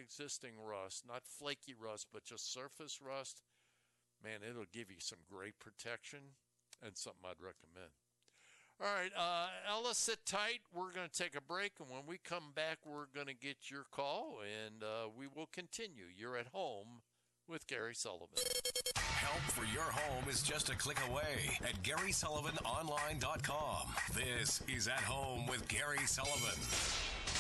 pre-existing rust, not flaky rust, but just surface rust, man, it'll give you some great protection and something I'd recommend. All right, Ella, sit tight. We're going to take a break, and when we come back, we're going to get your call, and we will continue. You're at home with Gary Sullivan. Help for your home is just a click away at GarySullivanOnline.com. This is At Home with Gary Sullivan.